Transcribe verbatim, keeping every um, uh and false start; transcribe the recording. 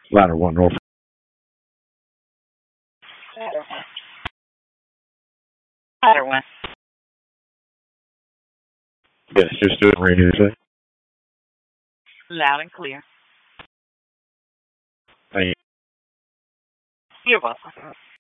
Ladder one, North. Ladder one. Yes, just doing radio today. Loud and clear. Thank you. You're welcome.